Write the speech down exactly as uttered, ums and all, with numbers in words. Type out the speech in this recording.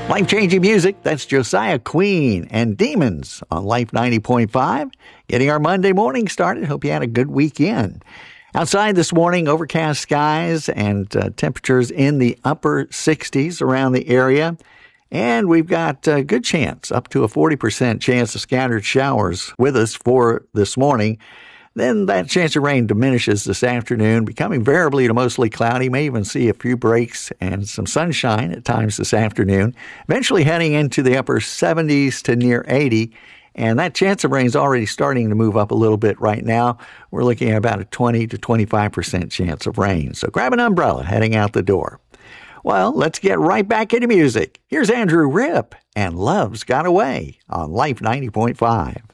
Life-changing music, that's Josiah Queen and Demons on Life ninety point five. Getting our Monday morning started. Hope you had a good weekend. Outside this morning, overcast skies and uh, temperatures in the upper sixties around the area. And we've got a good chance, up to a forty percent chance of scattered showers with us for this morning. Then that chance of rain diminishes this afternoon, becoming variably to mostly cloudy. May even see a few breaks and some sunshine at times this afternoon. Eventually heading into the upper seventies to near eighty. And that chance of rain is already starting to move up a little bit right now. We're looking at about a twenty to twenty-five percent chance of rain. So grab an umbrella heading out the door. Well, let's get right back into music. Here's Andrew Ripp and Love's Got Away on Life ninety point five.